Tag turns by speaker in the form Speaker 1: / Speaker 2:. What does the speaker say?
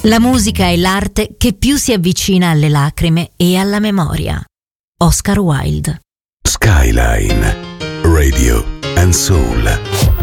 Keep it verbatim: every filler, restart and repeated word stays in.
Speaker 1: La musica è l'arte che più si avvicina alle lacrime e alla memoria. Oscar Wilde.
Speaker 2: Skyline Radio and Soul.